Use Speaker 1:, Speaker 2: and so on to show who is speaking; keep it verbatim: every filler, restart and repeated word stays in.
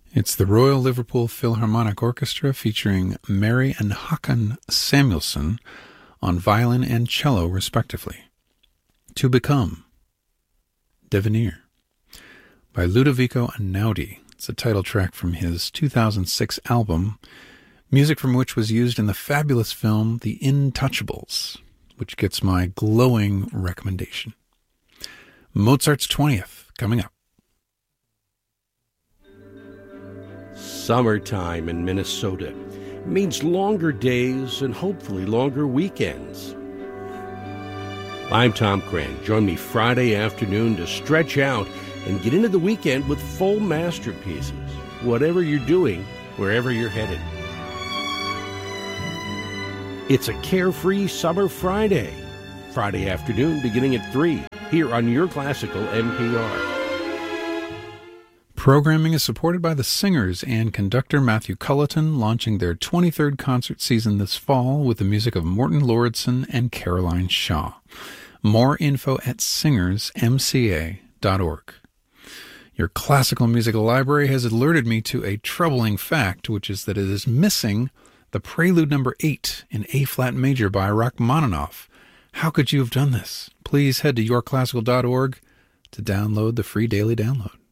Speaker 1: It's the Royal Liverpool Philharmonic Orchestra featuring Mary and Håkan Samuelsson on violin and cello, respectively. To Become, Devenir, by Ludovico Einaudi. It's a title track from his two thousand six album, music from which was used in the fabulous film The Intouchables, which gets my glowing recommendation. Mozart's twentieth, coming up.
Speaker 2: Summertime in Minnesota means longer days and hopefully longer weekends. I'm Tom Cran. Join me Friday afternoon to stretch out and get into the weekend with full masterpieces, whatever you're doing, wherever you're headed. It's a carefree summer Friday. Friday afternoon beginning at three, here on your classical N P R.
Speaker 1: Programming is supported by the Singers and conductor Matthew Culleton, launching their twenty-third concert season this fall with the music of Morton Lauridsen and Caroline Shaw. More info at singers m c a dot org. Your classical musical library has alerted me to a troubling fact, which is that it is missing the Prelude number eight in A-flat major by Rachmaninoff. How could you have done this? Please head to your classical dot org to download the free daily download.